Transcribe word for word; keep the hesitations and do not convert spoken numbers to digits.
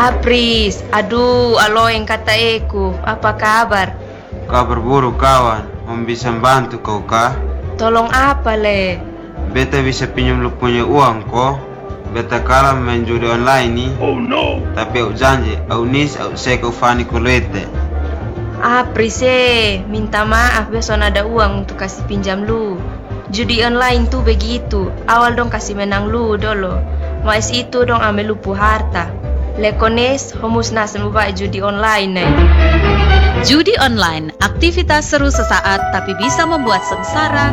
Apris, aduh, alo yang kata Eku, apa kabar? Kabar buruk kawan, om bisa bantu kau kah? Tolong apa le? Beta bisa pinjam lu punya uang kok. Beta kalah main judi online nih. Oh no! Tapi aku janji, aku nis, aku seko fani kulete. Apris eh, minta maaf besok ada uang untuk kasih pinjam lu. Judi online tuh begitu, awal dong kasih menang lu dulu. Mas itu dong ambil lupu harta. Lekones, homus nasen ubah judi online nih. Judi online, aktivitas seru sesaat tapi bisa membuat sengsara